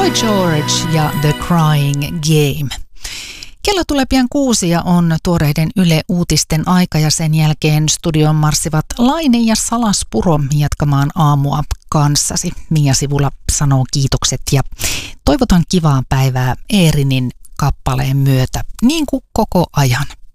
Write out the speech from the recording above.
Boy George ja The Crying Game. Kello tulee pian 6 ja on tuoreiden Yle-uutisten aika ja sen jälkeen studioon marssivat Laine ja Salaspuro jatkamaan aamua kanssasi. Mia Sivula sanoo kiitokset ja toivotan kivaa päivää Eerinin kappaleen myötä niin kuin koko ajan.